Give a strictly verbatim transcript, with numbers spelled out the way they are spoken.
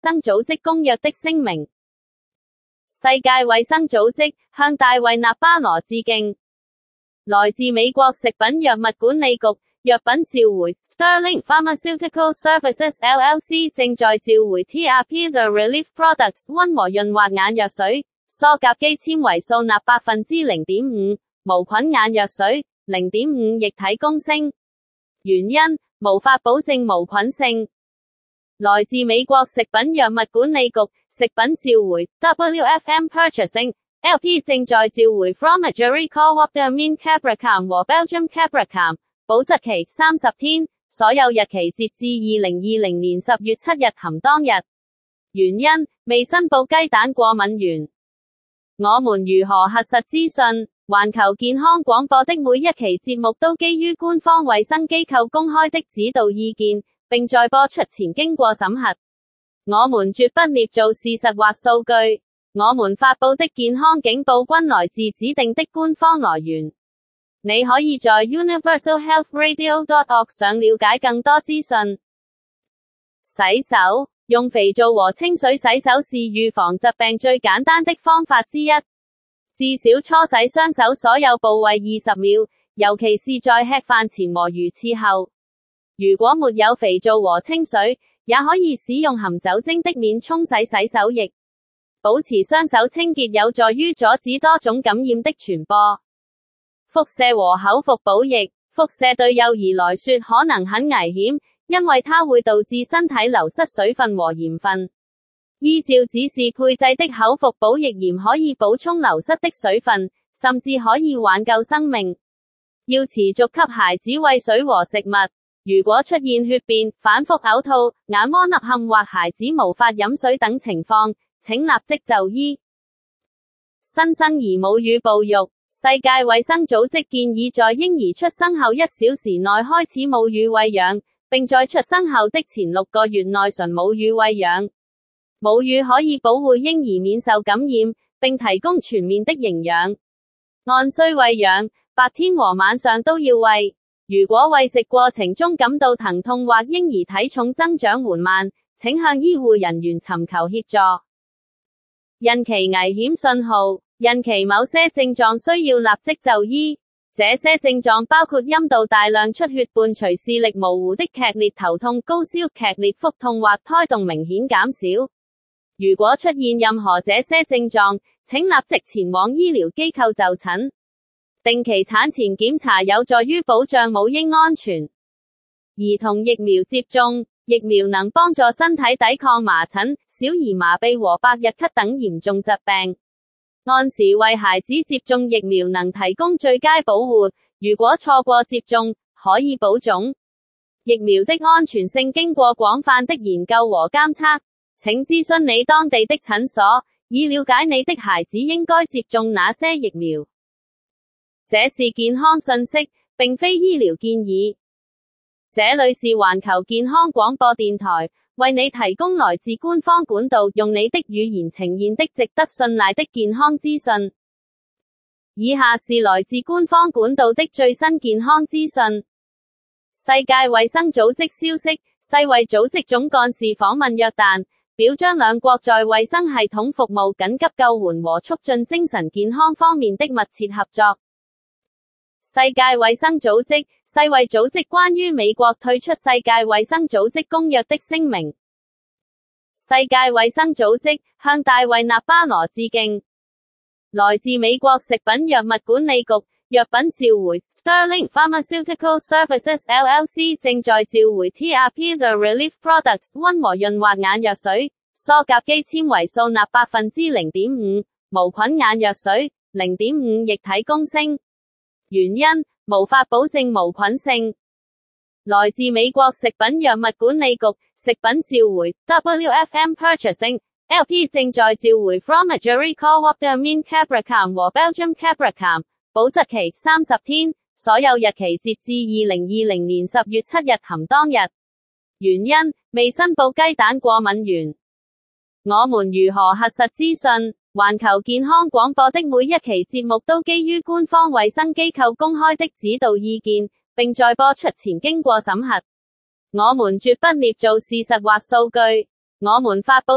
生組織公約的聲明。世界衛生組織向大衛納巴羅致敬。來自美國食品藥物管理局藥品召回 Sterling Pharmaceutical Services L L C 正在召回 T R P The Relief Products 溫和潤滑眼藥水，塑甲基纖維素鈉 百分之零點五， 無菌眼藥水 零點五 液體公升。原因無法保證無菌性。來自美國食品藥物管理局食品召回 W F M Purchasing L P 正在召回 Fromageri Cooptimine Cabricam 和 Belgium Cabricam， 保質期三十天，所有日期截至二零二零年十月七日含當日。原因未申報雞蛋過敏源。我們如何核實資訊？環球健康廣播的每一期節目都基於官方衛生機構公開的指導意見，並在播出前經過審核。我們絕不捏造事實或數據。我們發佈的健康警報均來自指定的官方來源。你可以在 universal health radio dot org 上了解更多資訊。洗手，用肥皂和清水洗手是預防疾病最簡單的方法之一。至少搓洗雙手所有部位二十秒，尤其是在吃飯前和魚翅後。如果沒有肥皂和清水，也可以使用含酒精的免沖洗洗手液。保持雙手清潔有助於阻止多種感染的傳播。輻射和口服補液，輻射對幼兒來說可能很危險，因為它會導致身體流失水分和鹽分。依照指示配製的口服補液鹽可以補充流失的水分，甚至可以挽救生命。要持續給孩子餵水和食物。如果出現血便、反覆嘔吐、眼窩凹陷或孩子無法飲水等情況，請立即就醫。新生兒母乳哺育，世界衛生組織建議在嬰兒出生後一小時內開始母乳餵養，並在出生後的前六個月內純母乳餵養。母乳可以保護嬰兒免受感染，並提供全面的營養。按需餵養，白天和晚上都要餵。如果餵食過程中感到疼痛或嬰兒體重增長緩慢，請向醫護人員尋求協助。孕期危險信號，孕期某些症狀需要立即就醫。這些症狀包括陰道大量出血伴隨視力模糊的劇烈頭痛、高燒、劇烈腹痛或胎動明顯減少。如果出現任何這些症狀，請立即前往醫療機構就診。定期產前檢查有助於保障母嬰安全。兒童疫苗接種，疫苗能幫助身體抵抗麻疹、小兒麻痹和百日咳等嚴重疾病。按時為孩子接種疫苗能提供最佳保護，如果錯過接種，可以保種。疫苗的安全性經過廣泛的研究和監測，請諮詢你當地的診所，以了解你的孩子應該接種哪些疫苗。這是健康信息，並非醫療建議。這裏是環球健康廣播電台，為你提供來自官方管道，用你的語言呈現的值得信賴的健康資訊。以下是來自官方管道的最新健康資訊。世界衛生組織消息，世衛組織總幹事訪問約旦，表彰兩國在衛生系統服務、緊急救援和促進精神健康方面的密切合作。世界衛生組織，世衛組織關於美國退出世界衛生組織公約的聲明。世界衛生組織向大衛納巴羅致敬。來自美國食品藥物管理局藥品召回 Sterling Pharmaceutical Services L L C 正在召回 T R P The Relief Products 溫和潤滑眼藥水，塑甲基纖維素鈉 百分之零點五， 無菌眼藥水 零點五 液體公升。原因無法保證無菌性。來自美國食品藥物管理局食品召回 W F M Purchasing L P 正在召回 Fromageri Cooptimine Cabricam 和 Belgium Cabricam， 保質期三十天，所有日期截至二零二零年十月七日含當日。原因未申報雞蛋過敏源。我們如何核實資訊？環球健康廣播的每一期節目都基於官方衛生機構公開的指導意見，並在播出前經過審核。我們絕不捏造事實或數據。我們發佈